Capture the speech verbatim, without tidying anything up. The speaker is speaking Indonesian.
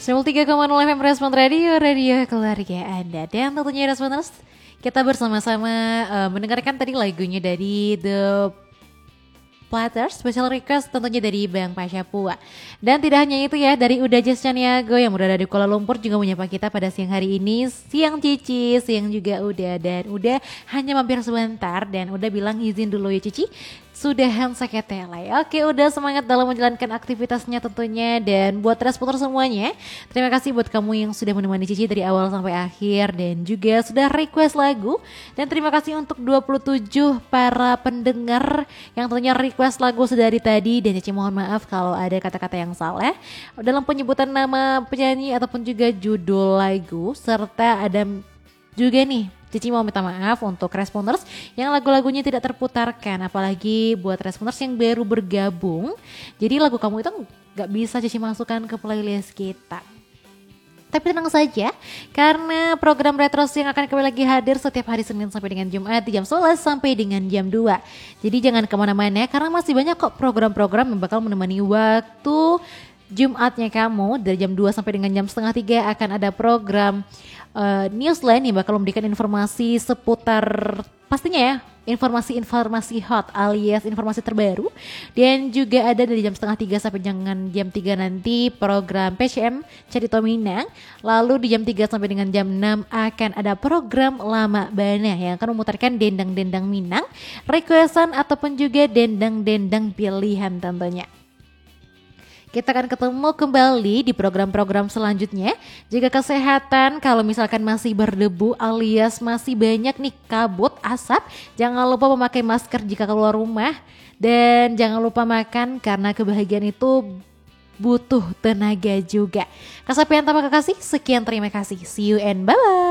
seratus tiga koma nol F M Respon Radio, radio keluarga Anda. Dan tentunya Responers, kita bersama-sama uh, mendengarkan tadi lagunya dari The Platters, special request tentunya dari Bang Pasha Pua. Dan tidak hanya itu ya, dari Uda Jazz Caniago yang berada di Kuala Lumpur juga menyapa kita pada siang hari ini. Siang Cici, siang juga Uda. Dan Uda hanya mampir sebentar dan Uda bilang izin dulu ya Cici, sudahan seketele. Oke, udah semangat dalam menjalankan aktivitasnya tentunya. Dan buat responder semuanya, terima kasih buat kamu yang sudah menemani Cici dari awal sampai akhir dan juga sudah request lagu. Dan terima kasih untuk dua puluh tujuh para pendengar yang tentunya request lagu sedari tadi. Dan Cici mohon maaf kalau ada kata-kata yang salah dalam penyebutan nama penyanyi ataupun juga judul lagu, serta ada juga nih Cici mau minta maaf untuk responders yang lagu-lagunya tidak terputarkan, apalagi buat responders yang baru bergabung. Jadi lagu kamu itu gak bisa Cici masukkan ke playlist kita. Tapi tenang saja, karena program Retros yang akan kembali lagi hadir setiap hari Senin sampai dengan Jumat di jam sebelas sampai dengan jam dua. Jadi jangan kemana-mana karena masih banyak kok program-program yang bakal menemani waktu Jumatnya kamu. Dari jam dua sampai dengan jam setengah tiga akan ada program uh, Newsline yang bakal memberikan informasi seputar pastinya ya, informasi-informasi hot alias informasi terbaru. Dan juga ada dari jam setengah tiga sampai dengan jam tiga nanti program P C M Cerita Minang. Lalu di jam tiga sampai dengan jam enam akan ada program Lama Bana yang akan memutarkan dendang-dendang Minang, requestan ataupun juga dendang-dendang pilihan tentunya. Kita akan ketemu kembali di program-program selanjutnya. Jaga kesehatan, kalau misalkan masih berdebu alias masih banyak nih kabut, asap, jangan lupa memakai masker jika keluar rumah. Dan jangan lupa makan karena kebahagiaan itu butuh tenaga juga. Kesapian tanpa kekasih, sekian terima kasih. See you and bye-bye.